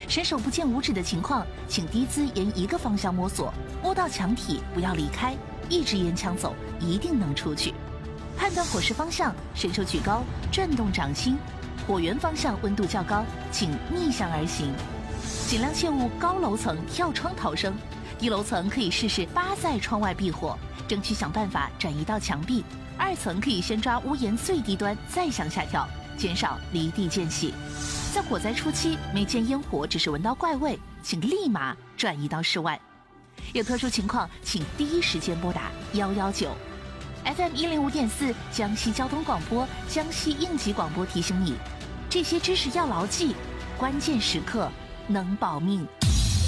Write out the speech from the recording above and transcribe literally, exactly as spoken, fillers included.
伸手不见五指的情况，请低姿沿一个方向摸索，摸到墙体不要离开，一直沿墙走，一定能出去。判断火势方向，伸手举高，转动掌心。火源方向温度较高，请逆向而行。尽量切勿高楼层跳窗逃生，低楼层可以试试扒在窗外避火，争取想办法转移到墙壁。二层可以先抓屋檐最低端，再向下跳，减少离地间隙。在火灾初期，没见烟火，只是闻到怪味，请立马转移到室外。有特殊情况，请第一时间拨打一一九。F M 一零五点四江西交通广播、江西应急广播提醒你，这些知识要牢记，关键时刻能保命。